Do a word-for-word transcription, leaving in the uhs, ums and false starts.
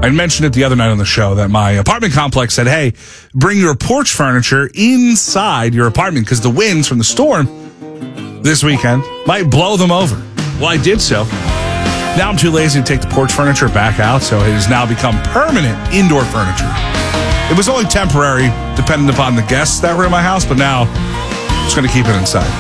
I mentioned it the other night on the show that my apartment complex said, hey, bring your porch furniture inside your apartment because the winds from the storm this weekend might blow them over. Well, I did so. Now I'm too lazy to take the porch furniture back out, so it has now become permanent indoor furniture. It was only temporary, depending upon the guests that were in my house, but now I'm just going to keep it inside.